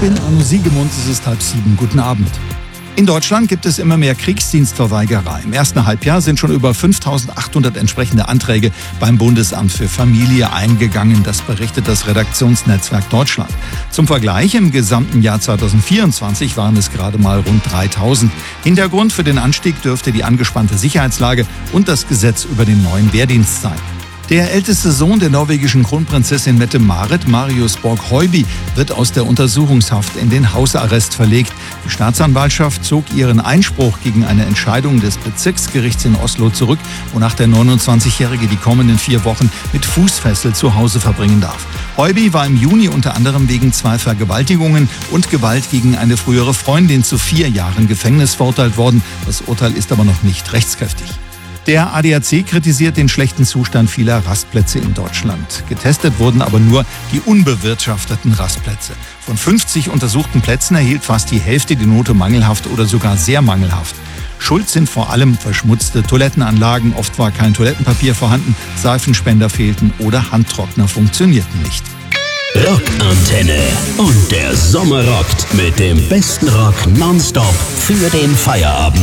bin Arno Siegemund, es ist 6:30. Guten Abend. In Deutschland gibt es immer mehr Kriegsdienstverweigerer. Im ersten Halbjahr sind schon über 5.800 entsprechende Anträge beim Bundesamt für Familie eingegangen. Das berichtet das Redaktionsnetzwerk Deutschland. Zum Vergleich, im gesamten Jahr 2024 waren es gerade mal rund 3.000. Hintergrund für den Anstieg dürfte die angespannte Sicherheitslage und das Gesetz über den neuen Wehrdienst sein. Der älteste Sohn der norwegischen Kronprinzessin Mette-Marit, Marius Borg-Høiby, wird aus der Untersuchungshaft in den Hausarrest verlegt. Die Staatsanwaltschaft zog ihren Einspruch gegen eine Entscheidung des Bezirksgerichts in Oslo zurück, wonach der 29-Jährige die kommenden 4 Wochen mit Fußfessel zu Hause verbringen darf. Høiby war im Juni unter anderem wegen 2 Vergewaltigungen und Gewalt gegen eine frühere Freundin zu 4 Jahren Gefängnis verurteilt worden. Das Urteil ist aber noch nicht rechtskräftig. Der ADAC kritisiert den schlechten Zustand vieler Rastplätze in Deutschland. Getestet wurden aber nur die unbewirtschafteten Rastplätze. Von 50 untersuchten Plätzen erhielt fast die Hälfte die Note mangelhaft oder sogar sehr mangelhaft. Schuld sind vor allem verschmutzte Toilettenanlagen, oft war kein Toilettenpapier vorhanden, Seifenspender fehlten oder Handtrockner funktionierten nicht. Rockantenne. Und der Sommer rockt mit dem besten Rock nonstop für den Feierabend.